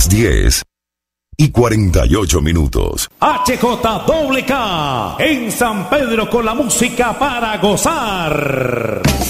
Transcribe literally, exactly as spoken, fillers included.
las diez y cuarenta y ocho minutos. H J K en San Pedro con la música para gozar.